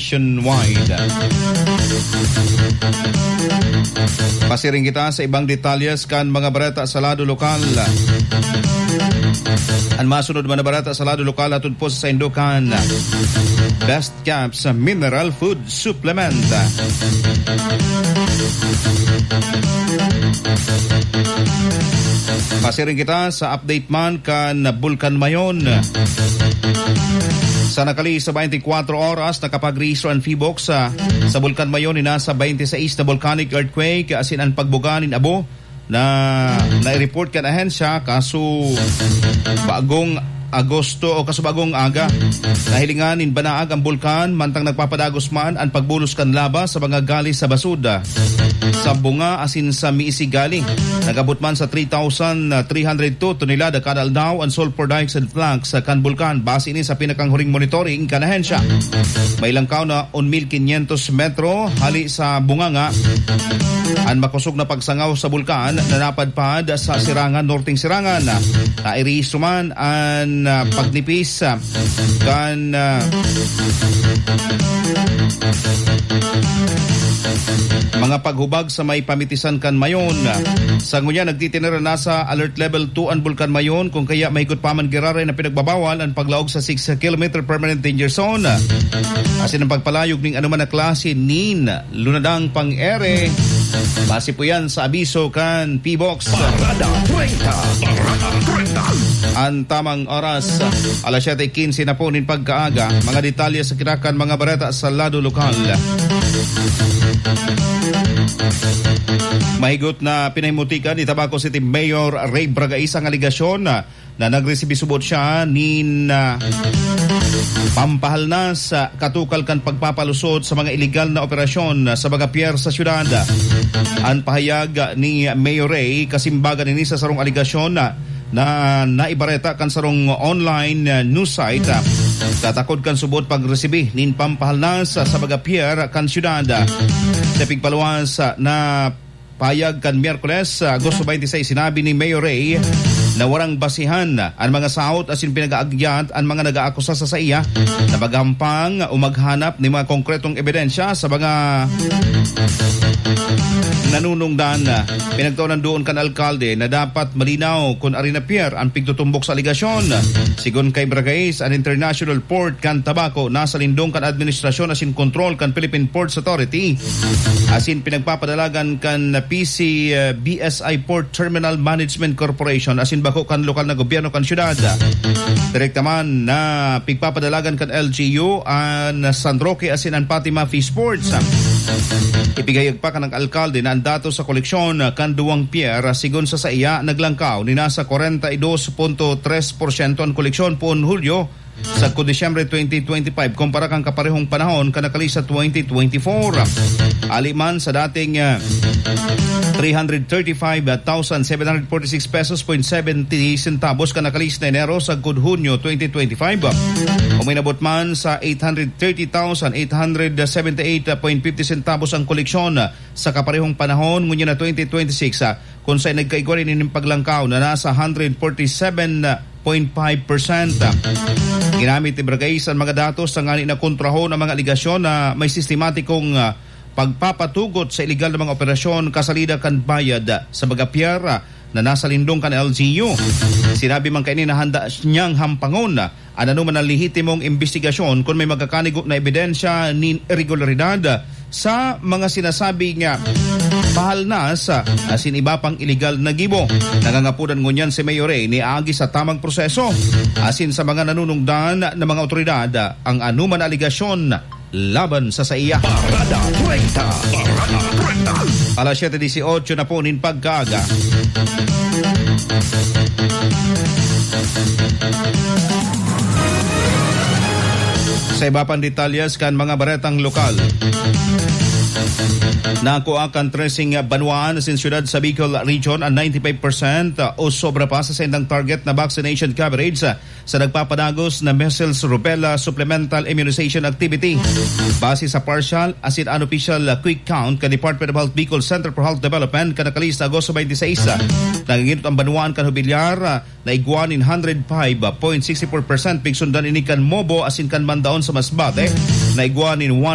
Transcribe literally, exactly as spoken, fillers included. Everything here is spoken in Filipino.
nationwide. Pasiring kita sa ibang detalyes kan mga barata sa lado lokal. Ang masunod man na barata sa lado lokal atun po sa Indukan. Best Caps Mineral Food Supplement. Pasiring kita sa update man kan Bulkan Mayon. Sa nakali sa twenty-four oras nakapag-register ang Feebox sa, sa Bulkan Mayon ni nasa twenty-six na volcanic earthquake asin ang pagbuganin abo na na-report kan ahensya kaso bagong Agosto o kasubagong aga. Nahilinganin banaag ang bulkan mantang nagpapadagos man ang pagbulos kan laba sa mga gali sa basuda. Sa bunga asin sa miisigali. Nagabot man sa three thousand three hundred two tonelada kada aldaw ang sulfur dioxide flux sa kan bulkan base ini sa pinakang huring monitoring kan ahensya. May langkaw na one thousand five hundred metro hali sa bunganga. Ang makusog na pagsangaw sa bulkan na napadpad sa Sirangan, Norting Sirangan. Nairehistro man ang uh, pagnipis uh, kan uh, mga paghubag sa may pamitisan kan Mayon. Sa ngunya nagtitinira na sa alert level two ang Bulkan Mayon kung kaya may higit pa man girare na pinagbabawal ang paglaog sa six kilometer permanent danger zone. Asin ang pagpalayog ng anuman na klase nin lunadang pang-ere. Base po yan sa abiso kan P-Box. Parada thirty, Parada thirty. Ang tamang oras, alas seven fifteen na po nin pagkaaga. Mga detalye sa kinakan mga bareta sa lado lokal. Mahigot na pinahimutikan ni Tabaco City Mayor Ray Bragais ang aligasyon na, na nagresibi subot siya nin uh, pampahalnas sa katukal kan pagpapalusot sa mga illegal na operasyon sa mga pier sa syudad. Ang pahayag ni Mayor Ray kasimbagan ini sa sarong aligasyon na na naibareta kan sarong online uh, news site uh, tatakod kan subot pagresibi nin pampahalnas uh, sa mga pier kan syudad. Sa pigpaluwas uh, na payag kan Miyerkules, Agosto twenty-six, sinabi ni Mayor Ray na warang basihan ang mga sahot asin pinag-aagyat ang mga nag-aakusa sa sa iya na magampang o maghanap ng mga konkretong ebidensya sa mga nanunungdan. Pinagtuunan doon kan alkalde na dapat malinaw kung ari na pier ang pigtutumbok sa aligasyon. Sigon kay Bragais, ang International Port kan Tabaco nasa lindong kan administrasyon asin kontrol kan Philippine Ports Authority. Asin pinagpapadalagan kan P C B S I Port Terminal Management Corporation asin bako kan lokal na gobyerno kan syudad. Direkta man na pigpapadalagan kan L G U ang San Roque asin ang Fatima Fish Sports. Ipigayag pa kan ng alkalde na ang datos sa koleksyon kan duwang pier sigon sa sa iya naglangkaw ni nasa forty-two point three percent ang koleksyon poon Hulyo sa Disyembre twenty twenty-five kumpara kang kaparehong panahon kanakali sa twenty twenty-four. Aliman sa dating uh, three hundred thirty-five thousand seven hundred forty-six pesos point seventy centavos kanakalis na Enero sa Hunyo twenty twenty-five. Uminabot man sa eight hundred thirty thousand eight hundred seventy-eight point fifty centavos ang koleksyon sa kaparehong panahon ngunya na twenty twenty-six kung sa'y nagkaigwa rin ng paglangkaw na nasa one hundred forty-seven point five percent. Ginamit ni Bragais ang mga datos sa ngani na kontraho ng mga aligasyon na may sistematikong uh, pagpapatugot sa illegal na mga operasyon kasalida kan bayad sa mga pier na nasa lindong kan L G U. Sinabi man kaini na handa niyang hampangon na ano man ang lehitimong investigasyon kung may magkakanigo na ebidensya ni irregularidad sa mga sinasabi niya pahalnas asin iba pang illegal na gibo. Nangangapudan ngunyan si Mayor Ray ni agi sa tamang proseso asin sa mga nanunungdan ng mga otoridad ang anuman aligasyon laban sa sa iya. Parada thirty, Parada thirty. Alas seven eighteen na po nin pagkaaga. Sa iba pang detalyas kan mga baretang lokal. Nakuha kan tracing banwaan sa siyudad sa Bicol Region ang ninety-five percent o sobra pa sa sendang target na vaccination coverage sa nagpapadagos na measles rubella supplemental immunization activity. Base sa partial asin unofficial quick count ka Department of Health Bicol Center for Health Development kanakalis na Agosto twenty-six. Nanginginot ang banwaan kan Hubilyar na iguan in one hundred five point six four percent pigsundan ini kan Mobo asin kan Mandaon sa Masbate na iguan in